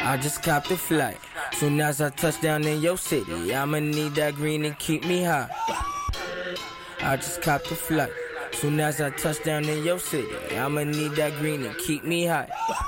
I just copped a flight. Soon as I touch down in your city, I'ma need that green and keep me high. I just copped a flight. Soon as I touch down in your city, I'ma need that green and keep me high.